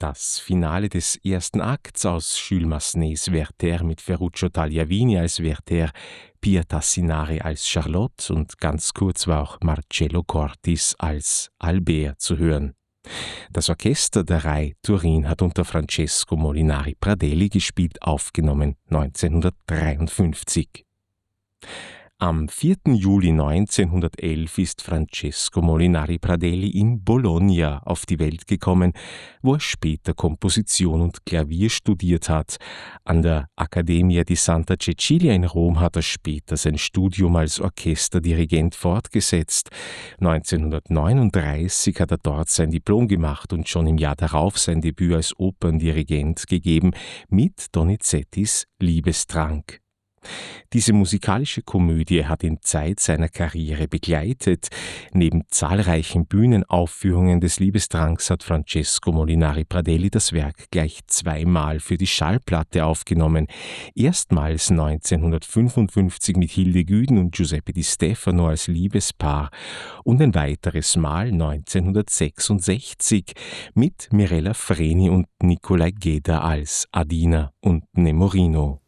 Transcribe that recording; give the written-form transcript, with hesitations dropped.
Das Finale des ersten Akts aus Jules Massenets Werther mit Ferruccio Tagliavini als Werther, Pia Tassinari als Charlotte und ganz kurz war auch Marcello Cortis als Albert zu hören. Das Orchester der Rai Turin hat unter Francesco Molinari Pradelli gespielt, aufgenommen 1953. Am 4. Juli 1911 ist Francesco Molinari Pradelli in Bologna auf die Welt gekommen, wo er später Komposition und Klavier studiert hat. An der Accademia di Santa Cecilia in Rom hat er später sein Studium als Orchesterdirigent fortgesetzt. 1939 hat er dort sein Diplom gemacht und schon im Jahr darauf sein Debüt als Operndirigent gegeben mit Donizettis Liebestrank. Diese musikalische Komödie hat ihn Zeit seiner Karriere begleitet. Neben zahlreichen Bühnenaufführungen des Liebestranks hat Francesco Molinari Pradelli das Werk gleich zweimal für die Schallplatte aufgenommen. Erstmals 1955 mit Hilde Güden und Giuseppe Di Stefano als Liebespaar und ein weiteres Mal 1966 mit Mirella Freni und Nicolai Gedda als Adina und Nemorino.